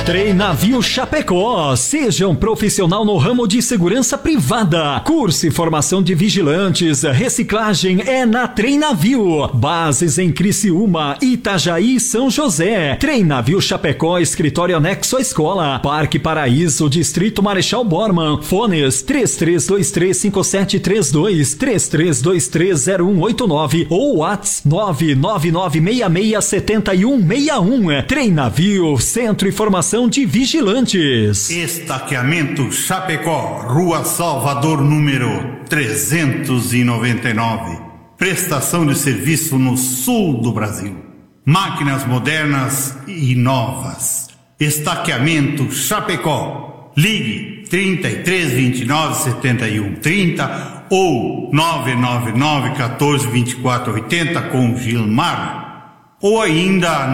Treinavio Chapecó, seja um profissional no ramo de segurança privada. Curso e formação de vigilantes, reciclagem é na Treinavio. Bases em Criciúma, Itajaí e São José. Treinavio Chapecó, escritório anexo à escola. Parque Paraíso, Distrito Marechal Bormann. Fones 33235732, 33230189 ou WhatsApp 999667161. Treinavio, Centro e Formação de Vigilantes. Estaqueamento Chapecó, Rua Salvador, número 399. Prestação de serviço no sul do Brasil. Máquinas modernas e novas. Estaqueamento Chapecó. Ligue 33297130 ou 999142480 com Gilmar. Ou ainda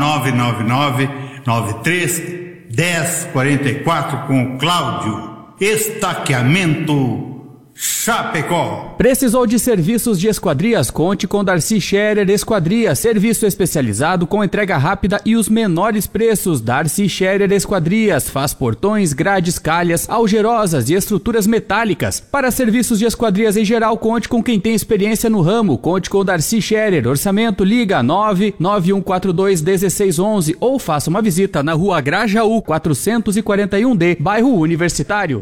99993 1044 com Cláudio. Estaqueamento Chapecó. Precisou de serviços de esquadrias? Conte com Darcy Scherer Esquadrias, serviço especializado com entrega rápida e os menores preços. Darcy Scherer Esquadrias faz portões, grades, calhas, algerosas e estruturas metálicas. Para serviços de esquadrias em geral, conte com quem tem experiência no ramo. Conte com Darcy Scherer. Orçamento, liga 991421611 ou faça uma visita na Rua Grajaú 441D, bairro Universitário.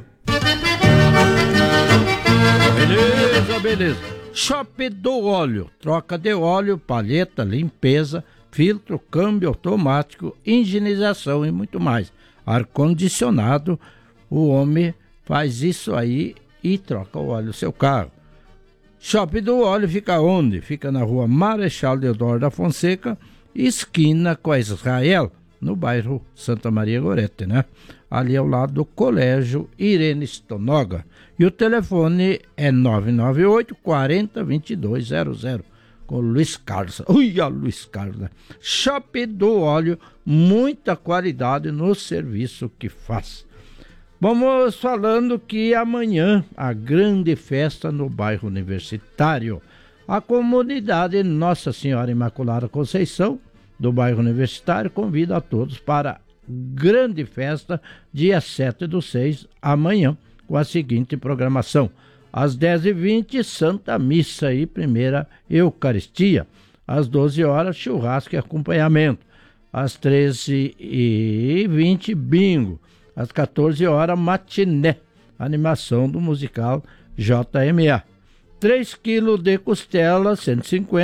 Beleza. Shop do Óleo. Troca de óleo, palheta, limpeza, filtro, câmbio automático, higienização e muito mais. Ar-condicionado, o homem faz isso aí e troca o óleo do seu carro. Shop do Óleo fica onde? Fica na Rua Marechal Deodoro da Fonseca, esquina com a Israel, no bairro Santa Maria Gorete, né? Ali ao lado do Colégio Irene Stonoga. E o telefone é 998 40 2200 com Luiz Carlos. Ui, a Luiz Carlos, né? Shop do Óleo, muita qualidade no serviço que faz. Vamos falando que amanhã a grande festa no bairro Universitário. A comunidade Nossa Senhora Imaculada Conceição do bairro Universitário convida a todos para a grande festa dia 7/6, amanhã, com a seguinte programação: às 10h20, Santa Missa e primeira Eucaristia. Às 12 horas, churrasco e acompanhamento. Às 13h20, bingo. Às 14 horas, matiné, animação do musical JMA. 3 kg de costela, 150.